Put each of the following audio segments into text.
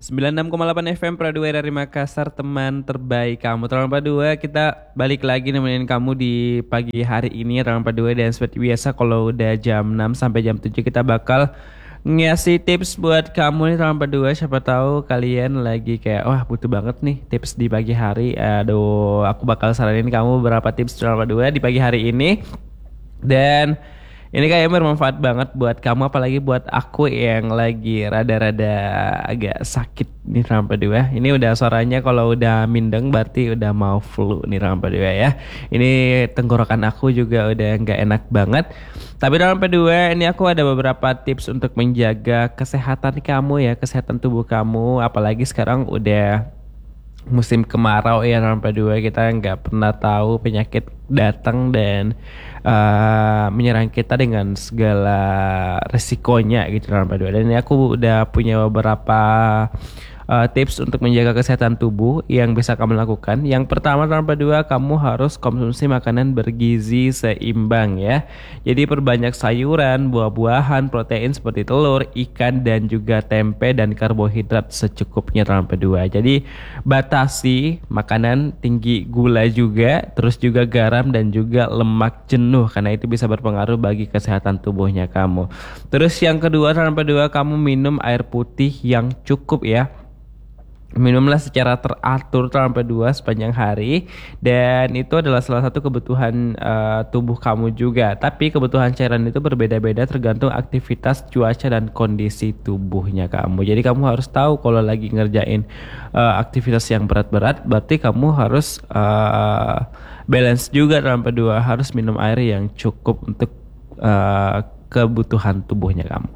96,8 FM Pradua dari Makassar, teman terbaik kamu. Teman Pradua, kita balik lagi nemenin kamu di pagi hari ini ya, teman Pradua. Dan seperti biasa kalau udah jam 6 sampai jam 7 kita bakal ngasih tips buat kamu nih teman Pradua. Siapa tahu kalian lagi kayak wah butuh banget nih tips di pagi hari. Aduh, aku bakal saranin kamu beberapa tips teman Pradua di pagi hari ini. Dan ini kayaknya bermanfaat banget buat kamu, apalagi buat aku yang lagi rada-rada agak sakit nih Rampa Dua. Ini udah suaranya kalau udah mindeng berarti udah mau flu nih Rampa Dua ya. Ini tenggorokan aku juga udah nggak enak banget. Tapi Rampa Dua, ini aku ada beberapa tips untuk menjaga kesehatan kamu ya, kesehatan tubuh kamu. Apalagi sekarang udah musim kemarau ya Rampa Dua, kita nggak pernah tahu penyakit datang dan menyerang kita dengan segala resikonya gitu Rampa Dua. Dan ini aku udah punya beberapa tips untuk menjaga kesehatan tubuh yang bisa kamu lakukan. Yang pertama Rampa Dua, kamu harus konsumsi makanan bergizi seimbang ya. Jadi perbanyak sayuran, buah-buahan, protein seperti telur, ikan dan juga tempe, dan karbohidrat secukupnya Rampa Dua. Jadi batasi makanan tinggi gula juga, terus juga garam dan juga lemak jenuh, karena itu bisa berpengaruh bagi kesehatan tubuhnya kamu. Terus yang kedua Rampa Dua, kamu minum air putih yang cukup ya. Minumlah secara teratur sampai 2 sepanjang hari, dan itu adalah salah satu kebutuhan tubuh kamu juga. Tapi kebutuhan cairan itu berbeda-beda tergantung aktivitas, cuaca dan kondisi tubuhnya kamu. Jadi kamu harus tahu kalau lagi ngerjain aktivitas yang berat-berat, berarti kamu harus balance juga sampai 2, harus minum air yang cukup untuk kebutuhan tubuhnya kamu.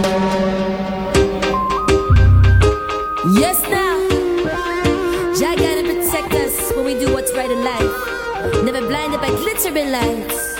Yes, now. Jah gotta protect us when we do what's right in life. Never blinded by glittering lights.